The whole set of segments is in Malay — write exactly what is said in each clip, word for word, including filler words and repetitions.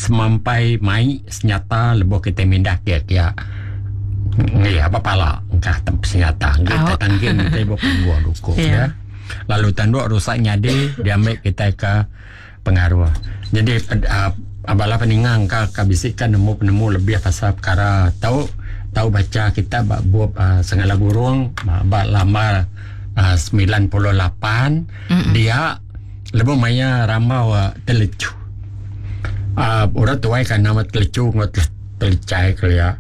semampai mai senjata lebo kita mindah kia kia ngi apa pala engkah tempat senjata kita oh. tanggin kita ibu penggua duku yeah. ya lalu tanduk rusak nyade dia ambil kita ke pengaruh jadi uh, abalah peningang ka kabisikan nemu penemu lebih pasal perkara tahu tahu baca kita bab buat uh, segala gurung bab lama uh, sembilan puluh lapan mm-mm. dia lebo maya ramau uh, telecu uh, orang tuai kan nama telecu ngot telicai kelia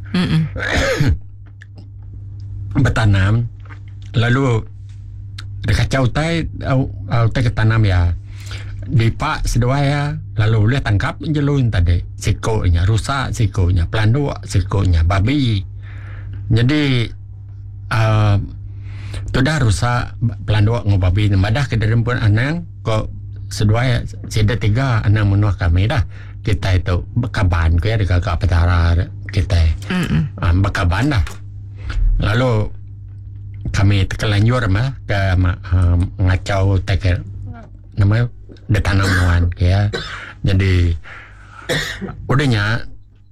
bertanam lalu dekat kacau tai au au tai ketanam ya dipak sedua ya lalu boleh tangkap jelun tadi sikonya rusak sikonya pelanduk sikonya babi jadi uh, tu dah rusak pelanduk ngau babi madah ke dalam pun anang kok sedua ya sida tiga anang menuah kami dah kita itu bekaban ke ya dekat petara kita uh, bekaban dah lalu kami terkelanjur mah ke uh, ngacau tak nama de tanaman ya jadi udahnya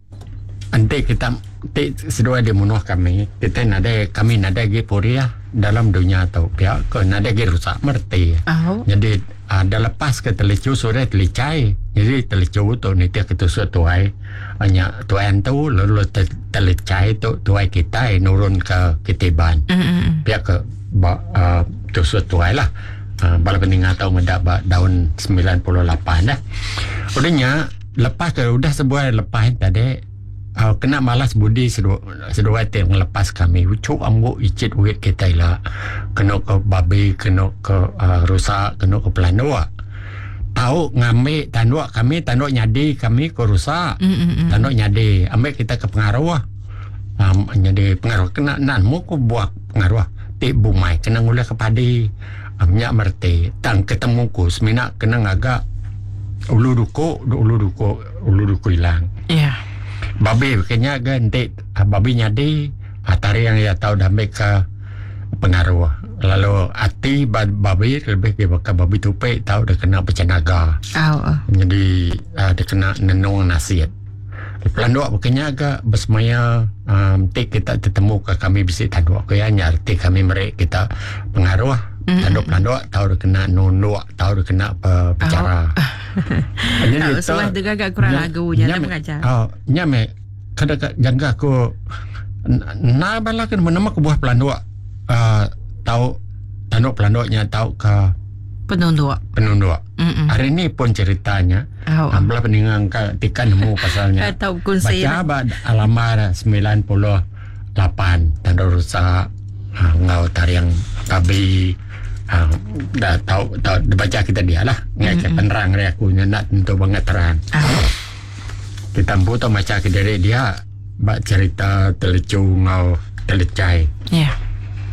nanti kita nanti sedua di munuh kami kita nade kami nade ge poria dalam dunia atau pihak ke nade ge rusak merti oh. jadi ada lepas ke telicu sore telicai jadi telicu tu ni dia ketusuk tuai hanya tuan tu lalu telicai tu tuai kita nurun ke ketiban mm-hmm. pihak ke uh, tusuk tuai lah uh, bala peningat tahu mendak daun sembilan puluh lapan dah udahnya lepas ke udah sebuah lepas tadi Uh, kena malas budi sedua sedua tim ngelepas kami ucuk ambu icit wit kita lah kena ke babi kena ke uh, rusak kena ke pelandua tahu ngambil tanduk kami tanduk nyadi kami ke rusak mm-hmm. tanduk nyadi ambil kita ke pengaruh um, jadi pengaruh kena nan mu ku buat pengaruh ti bumai kena ngulah ke padi amnya merti tang ketemu ku semina kena ngagak ulu duku ulu duku ulu duku hilang iya yeah. Babi kayaknya ganti babi nyadi atari yang ya tahu dah ke pengaruh lalu hati babi lebih ke babi tupai tahu dah kena pencanaga oh, oh. jadi uh, dia kena nenung nasihat pelanduk kayaknya agak bersemaya um, tik kita ketemu ke kami bisa tanduk kayaknya arti kami mereka kita pengaruh mm-hmm. tanduk pelanduk tahu dah kena nunduk tahu dah kena uh, bicara oh. Jadi sebab tu agak kurang lagu je nak mengajar. Oh, nyame kadang jangka aku na bala kan menama ke buah pelanduk uh, tahu tanduk pelanduknya tahu ke penunduk. Penunduk. Mm-mm. Hari ni pun ceritanya. Oh. Belah peningang ka tikan nemu pasalnya. Tahu kunci. Baca alamar sembilan puluh lapan tanduk rusak uh, ngau tariang babi. Uh, dah tahu tahu baca kita dia lah ngai mm-hmm. penerang dia aku nak tentu banget terang oh. kita butuh macam ke dari dia bak cerita telecu ngau telecai ya yeah.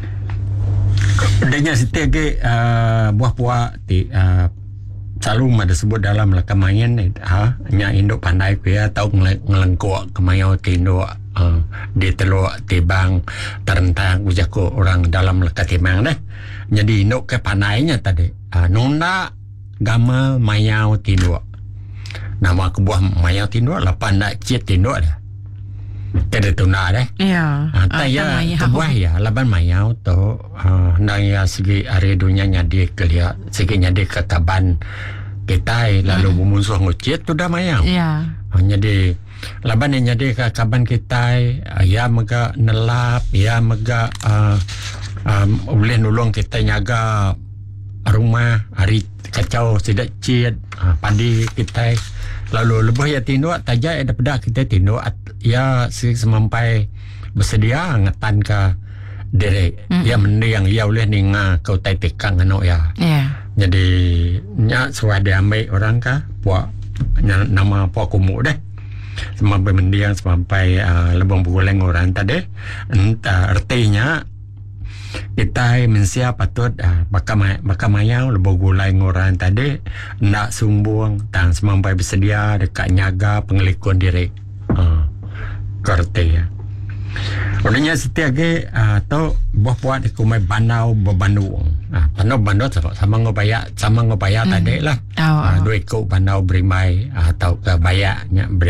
Adanya setiap ke uh, buah-buah ti uh, selalu ada sebut dalam lekamayan ni ha nya induk pandai ku ya tahu ngelengkok kemayau ti induk uh, di teluk tibang terentang ujaku orang dalam lekat timang deh jadi induk ke pandainya tadi uh, nunda gama mayau ti induk nama ke buah mayau ti induk lah pandai cit ti induk dah kada tuna deh ya uh, taya buah ya laban mayau tu uh, naya segi hari dunia nyadi kelia segi nyadi ke kaban kita lalu hmm. musuh ngucit tu dah mayau ya uh, jadi laban yang nyadi ke kaban kita uh, ya mega nelap ya mega uh, um, boleh nolong kita nyaga rumah hari kacau tidak cit uh, padi kita lalu lebih ya tinduk tajak ada pedak kita tinduk ya semampai bersedia ngetan ke diri mm-hmm. ya benda yang dia boleh ninga kau tai tekang anak ya yeah. jadi nya suai dia ambil orang kah puak nama puak kumuk deh semampai mendiang semampai uh, lebong berguleng orang tadi entah artinya kita mensia patut uh, bakal bakal mayau lebih gulai orang tadi nak sumbung tang semampai bersedia dekat nyaga pengelikun diri uh, kerti ya udahnya setiap ke atau buah buat kumai bandau berbandung ah bandau bandau sama ngobaya sama ngobaya hmm. tadi lah oh, oh. dua ikut bandau berimai atau ke bayaknya